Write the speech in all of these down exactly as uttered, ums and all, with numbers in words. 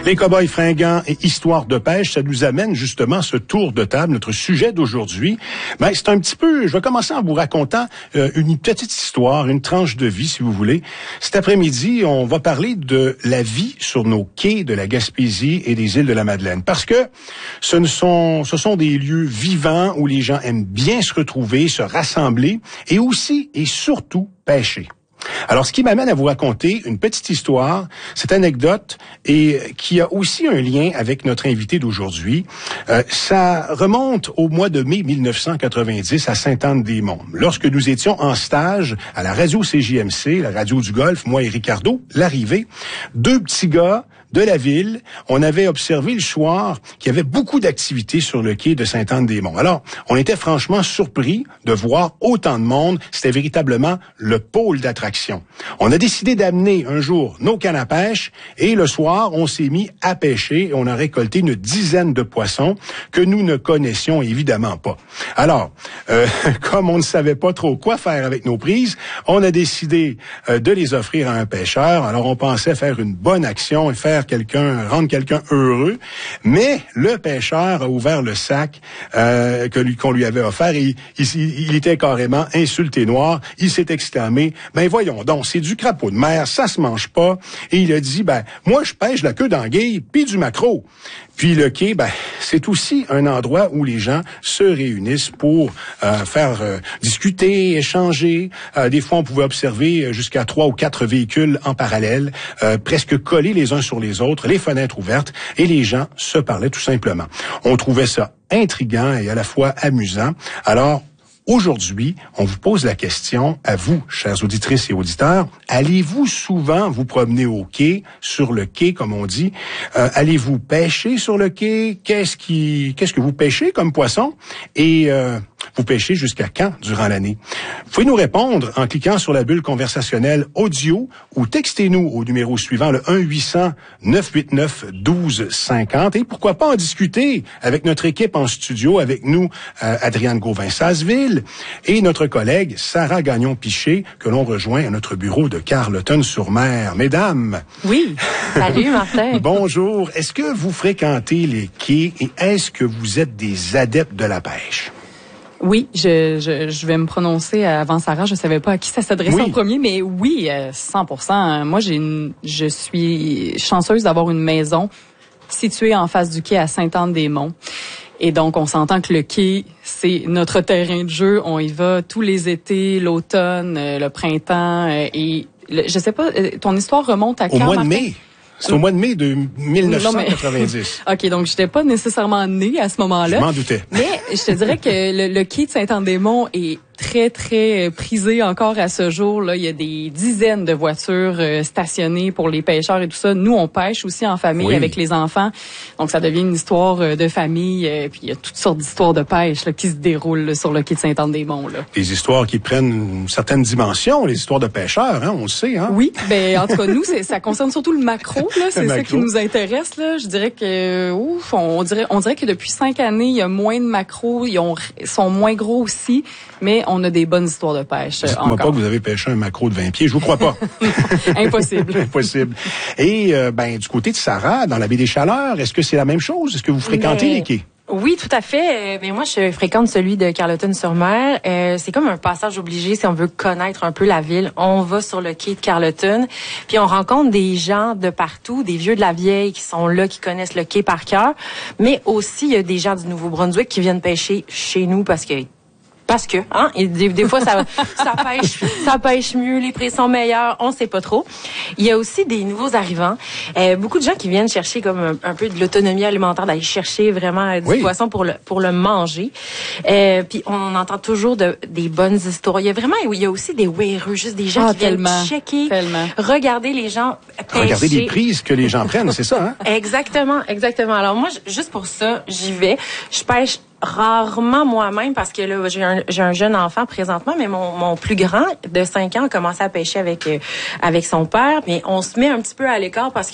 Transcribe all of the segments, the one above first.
Les cow-boys fringants et histoire de pêche, ça nous amène justement à ce tour de table. Notre sujet d'aujourd'hui, ben, c'est un petit peu, je vais commencer en vous racontant euh, une petite histoire, une tranche de vie, si vous voulez. Cet après-midi, on va parler de la vie sur nos quais de la Gaspésie et des îles de la Madeleine. Parce que ce ne sont, ce sont des lieux vivants où les gens aiment bien se retrouver, se rassembler et aussi et surtout pêcher. Alors, ce qui m'amène à vous raconter une petite histoire, cette anecdote, et qui a aussi un lien avec notre invité d'aujourd'hui. Euh, ça remonte au mois de mai mille neuf cent quatre-vingt-dix à Sainte-Anne-des-Monts. Lorsque nous étions en stage à la radio C J M C, la radio du Golfe, moi et Ricardo, l'arrivée, deux petits gars de la ville, on avait observé le soir qu'il y avait beaucoup d'activités sur le quai de Sainte-Anne-des-Monts. Alors, on était franchement surpris de voir autant de monde. C'était véritablement le pôle d'attraction. On a décidé d'amener un jour nos cannes à pêche et le soir, on s'est mis à pêcher et on a récolté une dizaine de poissons que nous ne connaissions évidemment pas. Alors, euh, comme on ne savait pas trop quoi faire avec nos prises, on a décidé euh, de les offrir à un pêcheur. Alors, on pensait faire une bonne action et faire quelqu'un, rendre quelqu'un heureux, mais le pêcheur a ouvert le sac euh, que lui, qu'on lui avait offert et il, il, il était carrément insulté noir. Il s'est exclamé, ben voyons donc, c'est du crapaud de mer, ça se mange pas. Et il a dit, ben moi je pêche la queue d'anguille puis du maquereau. Puis le quai, ben c'est aussi un endroit où les gens se réunissent pour euh, faire euh, discuter, échanger. Euh, des fois, on pouvait observer jusqu'à trois ou quatre véhicules en parallèle, euh, presque collés les uns sur les autres, les fenêtres ouvertes, et les gens se parlaient tout simplement. On trouvait ça intriguant et à la fois amusant. Alors, aujourd'hui, on vous pose la question à vous, chères auditrices et auditeurs. Allez-vous souvent vous promener au quai, sur le quai, comme on dit? Euh, allez-vous pêcher sur le quai? Qu'est-ce qui, qu'est-ce que vous pêchez comme poisson? Et euh, vous pêchez jusqu'à quand durant l'année? Vous pouvez nous répondre en cliquant sur la bulle conversationnelle audio ou textez-nous au numéro suivant, le un huit cents neuf huit neuf douze cinquante. Et pourquoi pas en discuter avec notre équipe en studio, avec nous, euh, Adriane Gauvin-Sasseville et notre collègue Sarah Gagnon-Piché, que l'on rejoint à notre bureau de Carleton-sur-Mer. Mesdames. Oui. Salut, Martin. Bonjour. Est-ce que vous fréquentez les quais et est-ce que vous êtes des adeptes de la pêche? Oui, je, je, je vais me prononcer avant Sarah. Je savais pas à qui ça s'adressait oui. en premier, mais oui, cent pour cent. Moi, j'ai une, je suis chanceuse d'avoir une maison située en face du quai à Sainte-Anne-des-Monts. Et donc, on s'entend que le quai, c'est notre terrain de jeu. On y va tous les étés, l'automne, le printemps. Et le, je sais pas, ton histoire remonte à quand, Au mois de Martin? mai. C'est au mois de mai de mille neuf cent quatre-vingt-dix. OK, donc j'étais pas nécessairement née à ce moment-là. Je m'en doutais. Mais je te dirais que le, le quai de Sainte-Anne-des-Monts est très, très prisé encore à ce jour. Là, il y a des dizaines de voitures euh, stationnées pour les pêcheurs et tout ça. Nous, on pêche aussi en famille oui. avec les enfants. Donc, ça devient une histoire euh, de famille. Euh, puis, il y a toutes sortes d'histoires de pêche là, qui se déroulent là, sur le quai de Sainte-Anne-des-Monts. Là. Des histoires qui prennent une certaine dimension, les histoires de pêcheurs, hein, on le sait. Hein? Oui, ben en tout cas, nous, c'est, ça concerne surtout le maquereau. Là, c'est ça qui nous intéresse. Là. Je dirais que, ouf, on dirait, on dirait que depuis cinq années, il y a moins de maquereaux. Ils ont, sont moins gros aussi, mais on a des bonnes histoires de pêche. Dites-moi encore. pas que vous avez pêché un maquereau de vingt pieds, je vous crois pas. Impossible. Impossible. Et euh, ben du côté de Sarah, dans la baie des Chaleurs, est-ce que c'est la même chose? Est-ce que vous fréquentez mais... les quais? Oui, tout à fait. Mais moi, je fréquente celui de Carleton-sur-Mer. Euh, c'est comme un passage obligé si on veut connaître un peu la ville. On va sur le quai de Carleton, puis on rencontre des gens de partout, des vieux de la vieille qui sont là, qui connaissent le quai par cœur. Mais aussi, il y a des gens du Nouveau-Brunswick qui viennent pêcher chez nous parce que Parce que, hein, et des, des fois, ça, ça pêche, ça pêche mieux, les prix sont meilleurs, on sait pas trop. Il y a aussi des nouveaux arrivants. Euh, beaucoup de gens qui viennent chercher comme un, un peu de l'autonomie alimentaire, d'aller chercher vraiment du oui. poisson pour le, pour le manger. Euh, puis on entend toujours de, des bonnes histoires. Il y a vraiment, il y a aussi des wearers, juste des gens ah, qui tellement, viennent checker, tellement. regarder les gens pêcher. Regarder les prises que les gens prennent, c'est ça, hein? Exactement, exactement. Alors moi, juste pour ça, j'y vais. Je pêche rarement moi-même parce que là j'ai un j'ai un jeune enfant présentement, mais mon mon plus grand de cinq ans a commencé à pêcher avec euh, avec son père, mais on se met un petit peu à l'écart parce que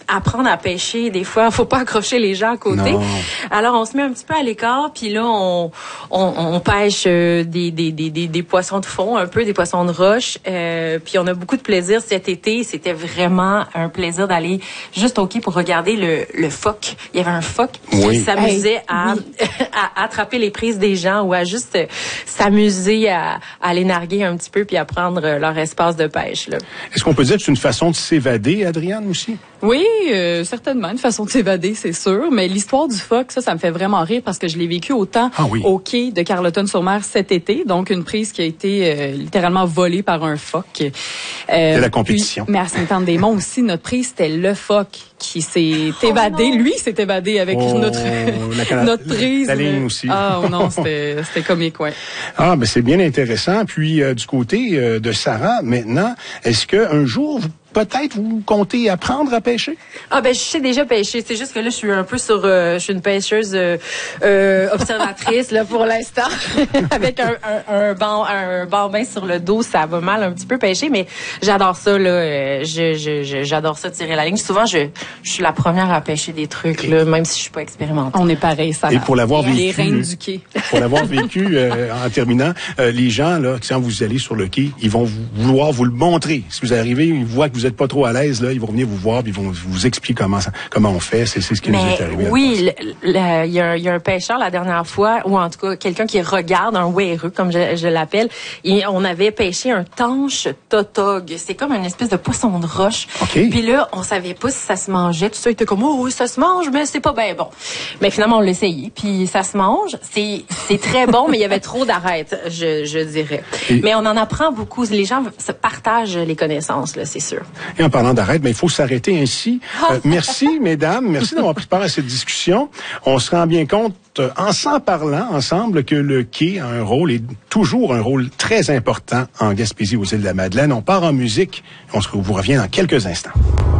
apprendre à pêcher, des fois, faut pas accrocher les gens à côté. Non. Alors, on se met un petit peu à l'écart, puis là, on, on, on pêche des, des, des, des, des poissons de fond, un peu des poissons de roche. Euh, puis on a beaucoup de plaisir cet été. C'était vraiment un plaisir d'aller juste au quai pour regarder le, le phoque. Il y avait un phoque oui. qui s'amusait hey, à, oui. à attraper les prises des gens ou à juste s'amuser à, à les narguer un petit peu puis à prendre leur espace de pêche. Là. Est-ce qu'on peut dire que c'est une façon de s'évader, Adrienne, aussi? Oui, euh, certainement, une façon de s'évader, c'est sûr. Mais l'histoire du phoque, ça, ça me fait vraiment rire parce que je l'ai vécu autant ah oui. au quai de Carleton-sur-Mer cet été. Donc, une prise qui a été euh, littéralement volée par un phoque. Euh, c'est la compétition. Puis, mais à Saint-Anne-des-Monts aussi, notre prise, c'était le phoque qui s'est oh évadé. Non. Lui s'est évadé avec oh, notre la, notre prise. La ligne aussi. Ah non, c'était c'était comique, ouais. Ah, ben c'est bien intéressant. Puis euh, du côté euh, de Sarah, maintenant, est-ce que un jour vous peut-être vous comptez apprendre à pêcher? Ah ben je sais déjà pêcher. C'est juste que là je suis un peu sur, euh, je suis une pêcheuse euh, euh, observatrice là pour l'instant, avec un, un, un banc, un bambin sur le dos, ça va mal un petit peu pêcher, mais j'adore ça là. Euh, je, je, je, j'adore ça tirer la ligne. Souvent je, je suis la première à pêcher des trucs là, même si je suis pas expérimentée. On est pareil, ça. Et pour l'avoir vécu, les reines du quai. Pour l'avoir vécu euh, en terminant, euh, les gens là, quand vous allez sur le quai, ils vont vous, vouloir vous le montrer. Si vous arrivez, ils voient que vous êtes pas trop à l'aise, là, ils vont venir vous voir, puis ils vont vous expliquer comment ça, comment on fait. C'est, c'est ce qui Mais nous est arrivé. Oui, il y, y a un pêcheur la dernière fois, ou en tout cas quelqu'un qui regarde un wéreux, comme je, je l'appelle. Et on avait pêché un tanche tautog. C'est comme une espèce de poisson de roche. Okay. Puis là, on savait pas si ça se mangeait. Tout ça était comme oh oui, ça se mange, mais c'est pas bien bon. Mais finalement, on l'a essayé. Puis ça se mange. C'est c'est très bon, mais il y avait trop d'arêtes, je, je dirais. Et mais on en apprend beaucoup. Les gens se partagent les connaissances, là, c'est sûr. Et en parlant d'arrêt, ben, il faut s'arrêter ainsi. Euh, merci, mesdames. Merci d'avoir pris part à cette discussion. On se rend bien compte, euh, en s'en parlant ensemble, que le quai a un rôle, et toujours un rôle très important en Gaspésie, aux îles de la Madeleine. On part en musique. On se vous revient dans quelques instants.